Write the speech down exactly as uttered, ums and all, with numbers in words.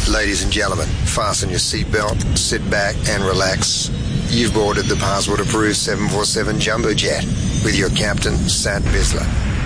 Ladies and gentlemen, fasten your seatbelt, sit back and relax. You've boarded the Passport Approved seven forty-seven Jumbo Jet with your captain, Sat Bisler.